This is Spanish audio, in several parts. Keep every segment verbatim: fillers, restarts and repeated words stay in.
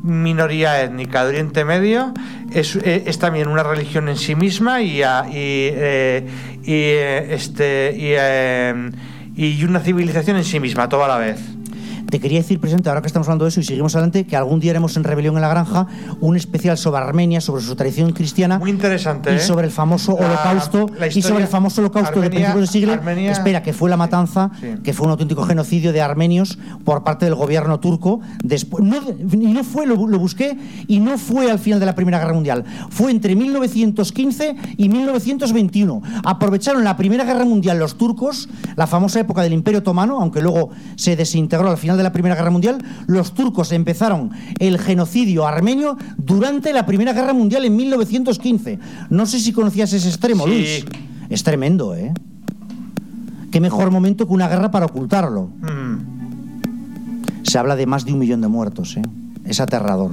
minoría étnica de Oriente Medio, es, es también una religión en sí misma y, y, eh, y, este, y, eh, y una civilización en sí misma, todo a la vez. Te quería decir, presidente, ahora que estamos hablando de eso y seguimos adelante, que algún día haremos en Rebelión en la Granja un especial sobre Armenia, sobre su tradición cristiana. Muy interesante. Y sobre el famoso la, holocausto. La y sobre el famoso holocausto Armenia, de principios de siglo. Armenia, espera, que fue la matanza, sí, sí. que fue un auténtico genocidio de armenios por parte del gobierno turco. Después, no, y no fue, lo, lo busqué, y no fue al final de la Primera Guerra Mundial. Fue entre mil novecientos quince y mil novecientos veintiuno. Aprovecharon la Primera Guerra Mundial los turcos, la famosa época del Imperio Otomano, aunque luego se desintegró al final de la Primera Guerra Mundial. Los turcos empezaron el genocidio armenio durante la Primera Guerra Mundial en mil novecientos quince. No sé si conocías ese extremo, sí. Luis. Es tremendo, ¿eh? Qué mejor momento que una guerra para ocultarlo. Mm. Se habla de más de un millón de muertos, ¿eh? Es aterrador.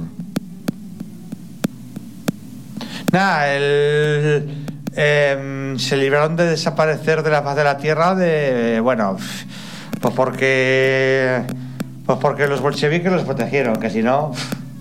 Nada, el... Eh, se libraron de desaparecer de la faz de la tierra de... Bueno, pues porque... Pues porque los bolcheviques los protegieron, que si no,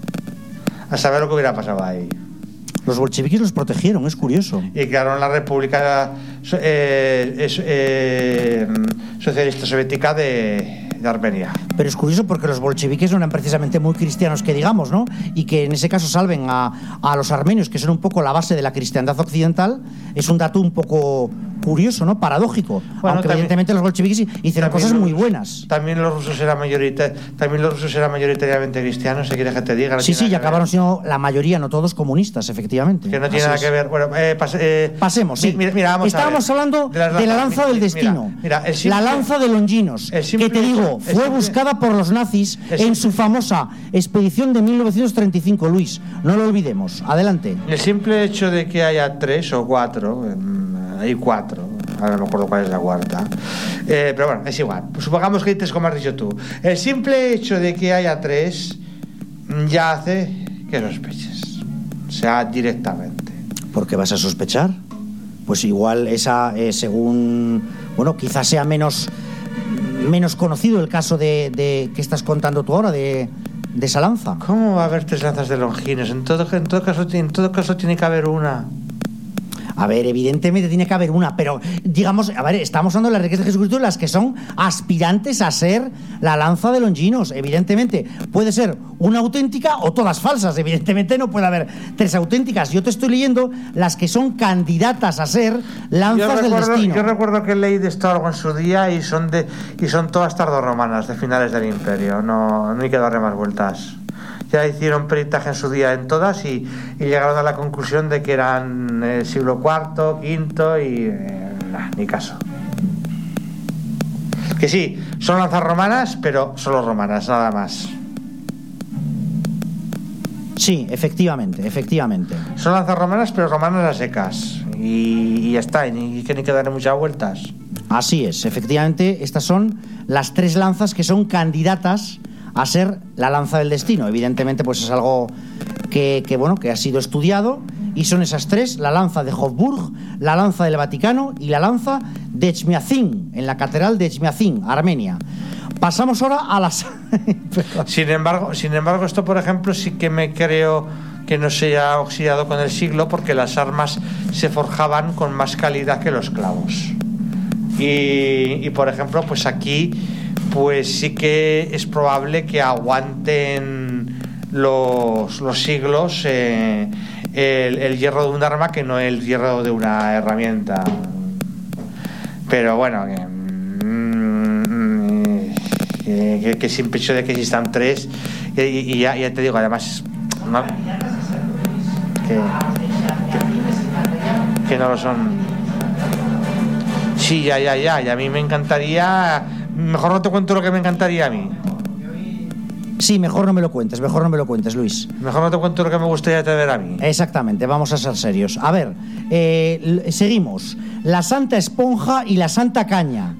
a saber lo que hubiera pasado ahí. Los bolcheviques los protegieron, es curioso. Y crearon la República eh, eh, Socialista Soviética de, de Armenia. Pero es curioso porque los bolcheviques no eran precisamente muy cristianos, que digamos, ¿no? Y que en ese caso salven a, a los armenios, que son un poco la base de la cristiandad occidental, es un dato un poco curioso, ¿no? Paradójico. Bueno, aunque también, evidentemente los bolcheviques hicieron cosas los, muy buenas. También los rusos eran mayorita, también los rusos eran mayoritariamente cristianos, ¿se quiere que te diga? No sí, sí, y acabaron siendo la mayoría, no todos, comunistas, efectivamente. Que no tiene Así nada es. que ver. Bueno, eh, pas, eh, pasemos, sí. Mira, mira, vamos Estábamos a ver. hablando de, las, de la lanza del destino. Mira, mira, simple, la lanza de Longinos, que te digo, fue simple, buscada por los nazis en su famosa expedición de mil novecientos treinta y cinco, Luis. No lo olvidemos. Adelante. El simple hecho de que haya tres o cuatro, hay cuatro. Ahora no recuerdo cuál es la cuarta, eh, pero bueno, es igual. Pues supongamos que hay tres, como has dicho tú. El simple hecho de que haya tres ya hace que sospeches, o sea, directamente. ¿Por qué vas a sospechar? Pues igual esa, eh, según, bueno, quizás sea menos menos conocido el caso de, de que estás contando tú ahora de, de esa lanza. ¿Cómo va a haber tres lanzas de Longinos? En todo, en todo caso, en todo caso tiene que haber una. A ver, evidentemente tiene que haber una, pero digamos, a ver, estamos hablando de las riquezas de Jesucristo, las que son aspirantes a ser la lanza de Longinos. Evidentemente, puede ser una auténtica o todas falsas. Evidentemente no puede haber tres auténticas. Yo te estoy leyendo las que son candidatas a ser lanzas yo recuerdo, del destino. Yo recuerdo que leí de esto algo en su día y son de y son todas tardorromanas de finales del Imperio. No, no hay que darle más vueltas. Ya hicieron peritaje en su día en todas y, y llegaron a la conclusión de que eran el siglo cuarto, quinto y eh, nah, ni caso. Que sí, son lanzas romanas, pero solo romanas, nada más. Sí, efectivamente, efectivamente. Son lanzas romanas, pero romanas a secas. Y, y ya está, y que ni que darle muchas vueltas. Así es, efectivamente, estas son las tres lanzas que son candidatas a ser la lanza del destino. Evidentemente, pues es algo que, que, bueno, que ha sido estudiado, y son esas tres: la lanza de Hofburg, la lanza del Vaticano y la lanza de Echmiadzin, en la catedral de Echmiadzin, Armenia. Pasamos ahora a las... sin embargo, sin embargo, esto, por ejemplo, sí que me creo que no se haya oxidado con el siglo, porque las armas se forjaban con más calidad que los clavos. Y, y por ejemplo, pues aquí pues sí que es probable que aguanten los, los siglos eh, el, el hierro de un arma que no el hierro de una herramienta. Pero bueno, que, mm, que, que, que sin pecho de que existan tres, y, y ya, ya te digo, además no, que, que, que no lo son. Sí, ya, ya, ya, y a mí me encantaría. Mejor no te cuento lo que me encantaría a mí. Sí, mejor no me lo cuentes, mejor no me lo cuentes, Luis. Mejor no te cuento lo que me gustaría tener a mí. Exactamente, vamos a ser serios. A ver, eh, seguimos. La Santa Esponja y la Santa Caña.